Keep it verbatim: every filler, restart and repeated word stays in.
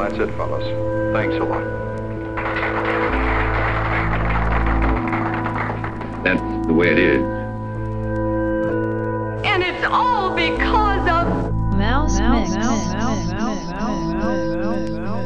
that's it, fellas. Thanks a lot. That's the way it is.